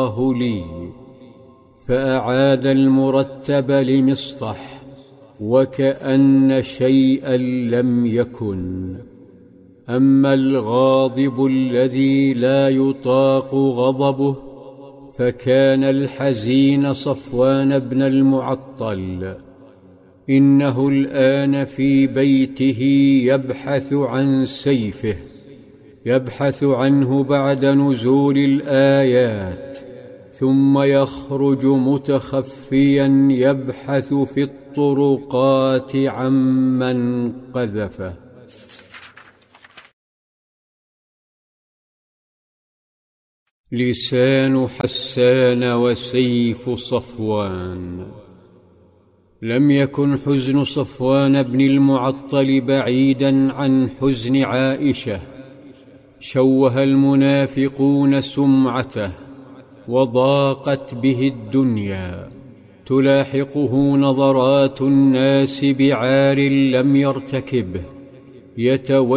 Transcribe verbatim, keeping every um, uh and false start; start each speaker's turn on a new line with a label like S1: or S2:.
S1: الله لي، فأعاد المرتب لمصطح وكأن شيئا لم يكن. أما الغاضب الذي لا يطاق غضبه فكان الحزين صفوان بن المعطل، إنه الآن في بيته يبحث عن سيفه، يبحث عنه بعد نزول الآيات، ثم يخرج متخفيا يبحث في الطرقات عمن قذفه. لسان حسان وسيف صفوان. لم يكن حزن صفوان بن المعطل بعيدا عن حزن عائشة. شوه المنافقون سمعته وضاقت به الدنيا، تلاحقه نظرات الناس بعار لم يرتكبه، يتوجه